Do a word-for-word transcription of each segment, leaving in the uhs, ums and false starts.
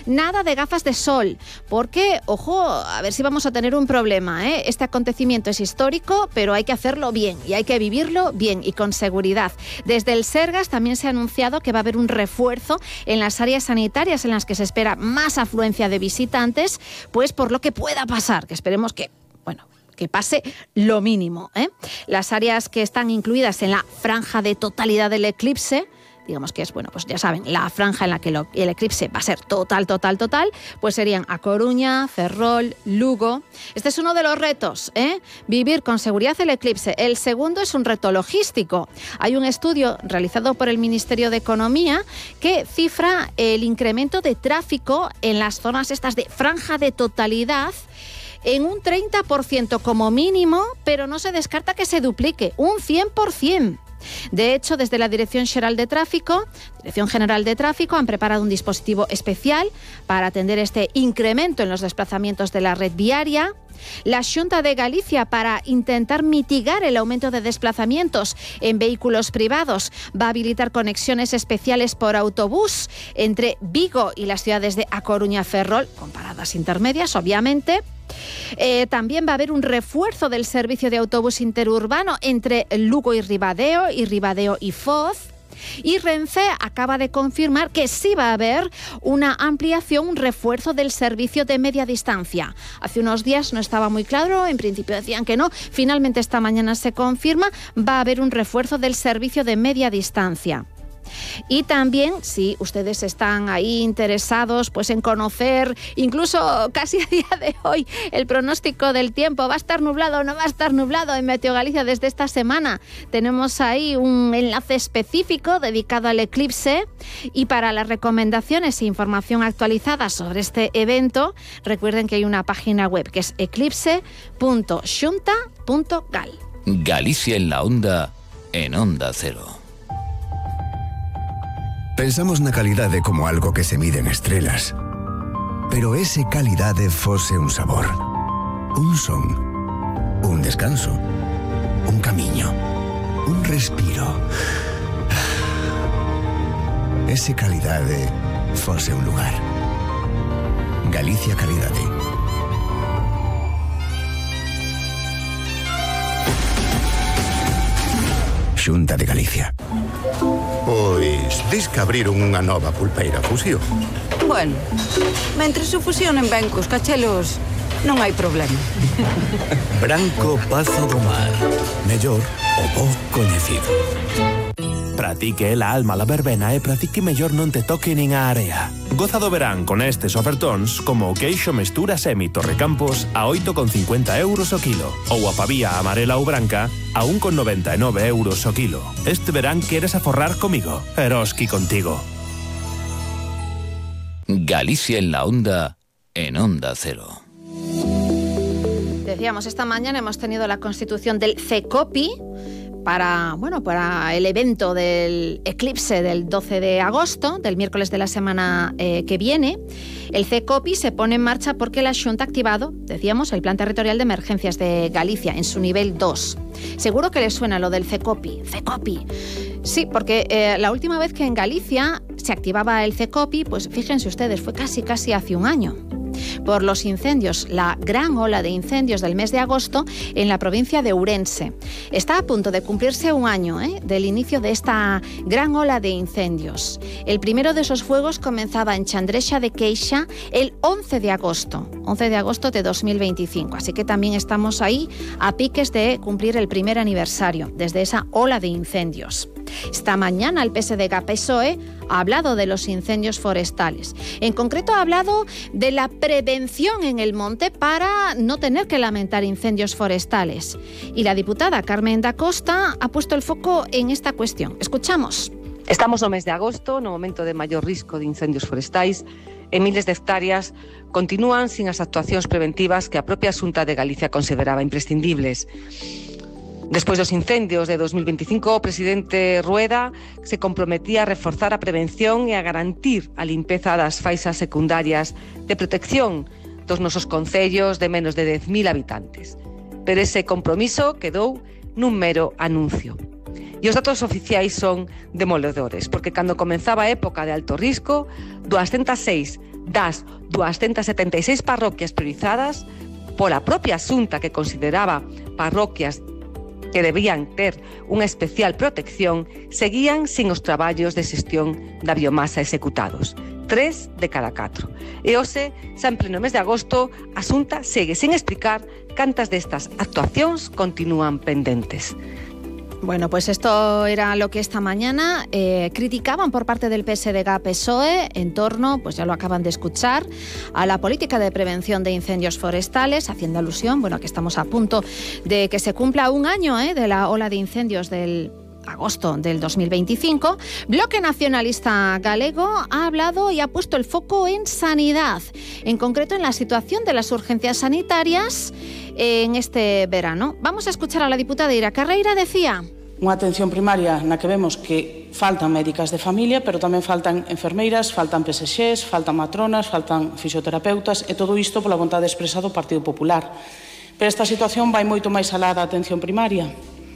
Nada de gafas de sol, porque, ojo, a ver si vamos a tener un problema, ¿eh? Este acontecimiento es histórico, pero hay que hacerlo bien y hay que vivirlo bien y con seguridad. Desde el Sergas también se ha anunciado que va a haber un refuerzo en las áreas sanitarias en las que se espera más afluencia de visitantes, pues por lo que pueda pasar, que esperemos que, bueno, que pase lo mínimo, ¿eh? Las áreas que están incluidas en la franja de totalidad del eclipse, digamos que es, bueno, pues ya saben, la franja en la que lo, el eclipse va a ser total, total, total, pues serían A Coruña, Ferrol, Lugo. Este es uno de los retos, ¿eh? Vivir con seguridad el eclipse. El segundo es un reto logístico. Hay un estudio realizado por el Ministerio de Economía que cifra el incremento de tráfico en las zonas estas de franja de totalidad en un treinta por ciento como mínimo, pero no se descarta que se duplique, un cien por ciento. De hecho, desde la Dirección General de Tráfico, Dirección General de Tráfico, han preparado un dispositivo especial para atender este incremento en los desplazamientos de la red viaria. La Xunta de Galicia, para intentar mitigar el aumento de desplazamientos en vehículos privados, va a habilitar conexiones especiales por autobús entre Vigo y las ciudades de A Coruña, Ferrol, con paradas intermedias, obviamente. Eh, también va a haber un refuerzo del servicio de autobús interurbano entre Lugo y Ribadeo y Ribadeo y Foz. Y Renfe acaba de confirmar que sí va a haber una ampliación, un refuerzo del servicio de media distancia. Hace unos días no estaba muy claro, en principio decían que no, finalmente esta mañana se confirma, va a haber un refuerzo del servicio de media distancia. Y también, si ustedes están ahí interesados pues en conocer, incluso casi a día de hoy, el pronóstico del tiempo, ¿va a estar nublado o no va a estar nublado en Meteo Galicia desde esta semana? Tenemos ahí un enlace específico dedicado al eclipse, y para las recomendaciones e información actualizada sobre este evento, recuerden que hay una página web que es eclipse punto xunta punto gal. Galicia en la onda, en Onda Cero. Pensamos na calidade como algo que se mide en estrelas. Pero ese calidade fose un sabor, un son, un descanso, un camiño, un respiro. Ese calidade fose un lugar. Galicia Calidade. Xunta de Galicia. Pois, dis que abriron unha nova pulpeira Fusión. Bueno, mentre se fusionen ben cos cachelos, non hai problema. Branco Pazo do Mar. Mellor o bo coñecido. Pra ti que é la alma la verbena e pra ti que mellor non te toque nin a area. Goza do verán con estes ofertóns como o queixo mestura semi Torrecampos a oito con cincuenta euros o kilo ou a pavía amarela ou branca a un con noventa e nove euros o kilo. Este verán queres aforrar comigo, Eroski contigo. Galicia en la onda, en Onda Cero. Decíamos, esta mañana hemos tenido la constitución del CECOPI para, bueno, para el evento del eclipse del doce de agosto, del miércoles de la semana eh, que viene. El CECOPI se pone en marcha porque la Xunta ha activado, decíamos, el Plan Territorial de Emergencias de Galicia en su nivel dos. Seguro que les suena lo del CECOPI. CECOPI. Sí, porque eh, la última vez que en Galicia se activaba el CECOPI, pues fíjense ustedes, fue casi casi hace un año, por los incendios, la gran ola de incendios del mes de agosto en la provincia de Ourense. Está a punto de cumplirse un año ¿eh? del inicio de esta gran ola de incendios. El primero de esos fuegos comenzaba en Chandrexa de Queixa el once de agosto, once de agosto de dos mil veinticinco. Así que también estamos ahí a piques de cumplir el primer aniversario desde esa ola de incendios. Esta mañana el P S D G P S O E ha hablado de los incendios forestales. En concreto ha hablado de la prevención en el monte para no tener que lamentar incendios forestales. Y la diputada Carmen da Costa ha puesto el foco en esta cuestión. Escuchamos. Estamos no mes de agosto, no momento de maior risco de incendios forestais, e miles de hectáreas continúan sin as actuacións preventivas que a propia Xunta de Galicia consideraba imprescindibles. Despois dos incendios de dos mil veinticinco, o presidente Rueda se comprometía a reforzar a prevención e a garantir a limpeza das faixas secundarias de protección dos nosos concellos de menos de dez mil habitantes. Pero ese compromiso quedou nun mero anuncio. E os datos oficiais son demoledores, porque cando comenzaba a época de alto risco, doscientas seis Das doscientas setenta y seis parroquias priorizadas pola propia Xunta, que consideraba parroquias que debían ter unha especial protección, seguían sin os traballos de xestión da biomasa executados. Tres de cada catro. E hoxe, xa en pleno mes de agosto, a Xunta segue sin explicar cantas destas actuacións continúan pendentes. Bueno, pues esto era lo que esta mañana eh, criticaban por parte del P S D G-P S O E en torno, pues ya lo acaban de escuchar, a la política de prevención de incendios forestales, haciendo alusión, bueno, que estamos a punto de que se cumpla un año eh, de la ola de incendios del agosto del dos mil veinticinco. Bloque Nacionalista Galego ha hablado y ha puesto el foco en sanidad, en concreto en la situación de las urgencias sanitarias en este verano. Vamos a escuchar a la diputada Iria Carreira. Decía: unha atención primaria na que vemos que faltan médicas de familia, pero tamén faltan enfermeiras, faltan P S Xs, faltan matronas, faltan fisioterapeutas, e todo isto pola vontade expresa do Partido Popular. Pero esta situación vai moito máis alá da atención primaria.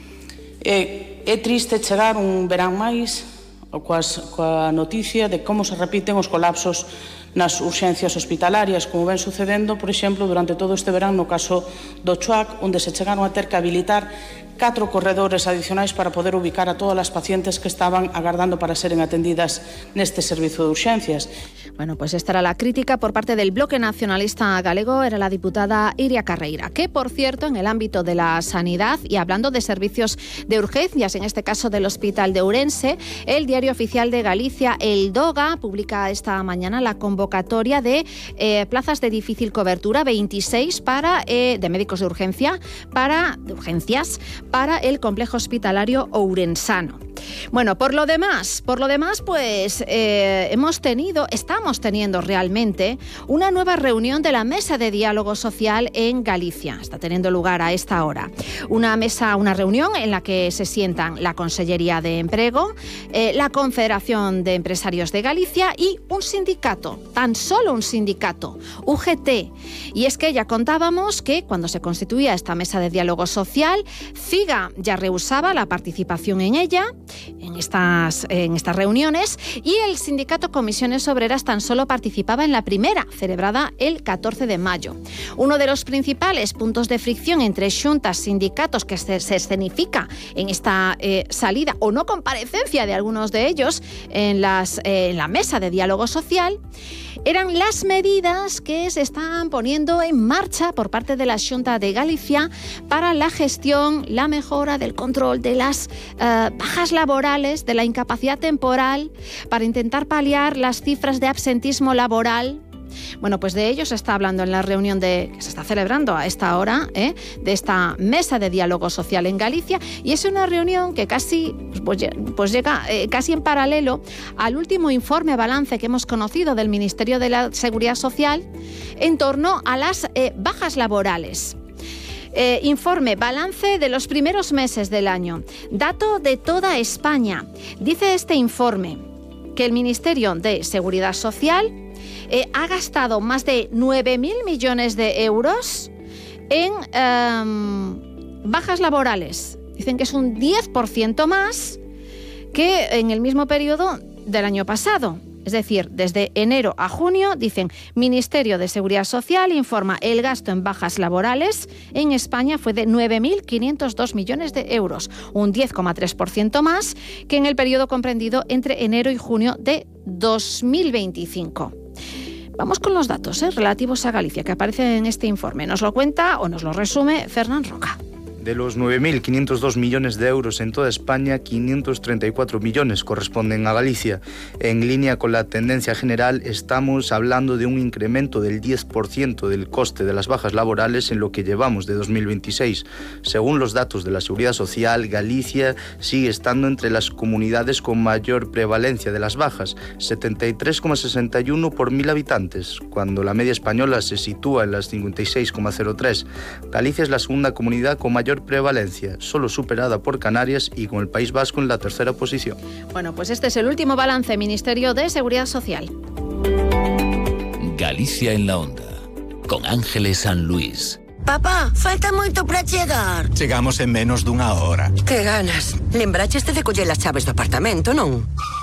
É, é triste chegar un verán máis coas, coa noticia de como se repiten os colapsos nas urxencias hospitalarias, como ven sucedendo, por exemplo, durante todo este verán no caso do Chuac, onde se chegaron a ter que habilitar catro corredores adicionais para poder ubicar a todas as pacientes que estaban agardando para seren atendidas neste servizo de urxencias. Bueno, pues esta era la crítica por parte del Bloque Nacionalista Galego, era la diputada Iria Carreira, que, por cierto, en el ámbito de la sanidad y hablando de servicios de urgencias, en este caso del Hospital de Ourense, el Diario Oficial de Galicia, el DOGA, publica esta mañana la convocatoria de eh, plazas de difícil cobertura, veintiséis para, eh, de médicos de urgencia, para, de urgencias, para el complejo hospitalario ourensano. Bueno, por lo demás, por lo demás, pues eh, hemos tenido, estamos teniendo realmente una nueva reunión de la Mesa de Diálogo Social en Galicia. Está teniendo lugar a esta hora. Una mesa, una reunión en la que se sientan la Consellería de Emprego, eh, la Confederación de Empresarios de Galicia y un sindicato, tan solo un sindicato, U G T. Y es que ya contábamos que cuando se constituía esta Mesa de Diálogo Social, CIGA ya rehusaba la participación en ella, en estas, en estas reuniones, y el sindicato Comisiones Obreras tan solo participaba en la primera, celebrada el catorce de mayo. Uno de los principales puntos de fricción entre xuntas, sindicatos, que se, se escenifica en esta eh, salida o no comparecencia de algunos de ellos en, las, eh, en la mesa de diálogo social, eran las medidas que se están poniendo en marcha por parte de la Xunta de Galicia para la gestión, la mejora del control de las uh, bajas laborales, de la incapacidad temporal, para intentar paliar las cifras de absentismo laboral. Bueno, pues de ello se está hablando en la reunión de, que se está celebrando a esta hora, ¿eh? de esta mesa de diálogo social en Galicia, y es una reunión que casi pues, pues llega eh, casi en paralelo al último informe balance que hemos conocido del Ministerio de la Seguridad Social en torno a las eh, bajas laborales. Eh, informe, balance de los primeros meses del año, dato de toda España. Dice este informe que el Ministerio de Seguridad Social Eh, ha gastado más de nueve mil millones de euros en eh, bajas laborales. Dicen que es un diez por ciento más que en el mismo periodo del año pasado. Es decir, desde enero a junio, dicen, Ministerio de Seguridad Social informa, el gasto en bajas laborales en España fue de nueve mil quinientos dos millones de euros, un diez coma tres por ciento más que en el periodo comprendido entre enero y junio de dos mil veinticinco. Vamos con los datos ¿eh? relativos a Galicia que aparecen en este informe. Nos lo cuenta o nos lo resume Fernán Roca. De los nueve mil quinientos dos millones de euros en toda España, quinientos treinta y cuatro millones corresponden a Galicia. En línea con la tendencia general, estamos hablando de un incremento del diez por ciento del coste de las bajas laborales en lo que llevamos de dos mil veintiséis. Según los datos de la Seguridad Social, Galicia sigue estando entre las comunidades con mayor prevalencia de las bajas, setenta y tres coma sesenta y uno por mil habitantes, cuando la media española se sitúa en las cincuenta y seis coma cero tres. Galicia es la segunda comunidad con mayor prevalencia, solo superada por Canarias y con el País Vasco en la tercera posición. Bueno, pues este es el último balance, Ministerio de Seguridad Social. Galicia en la Onda, con Ángeles San Luis. Papá, falta moito para chegar. Chegamos en menos dunha hora. Que ganas. Lembrachaste de coller as chaves do apartamento, non?